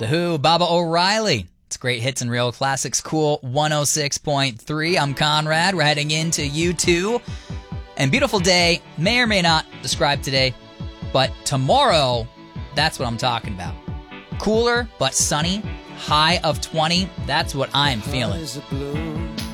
The Who, Baba O'Reilly. It's great hits and real classics. Cool 106.3. I'm Conrad. We're heading into U2. And beautiful day may or may not describe today, but tomorrow, that's what I'm talking about. Cooler but sunny, high of 20. That's what I'm feeling.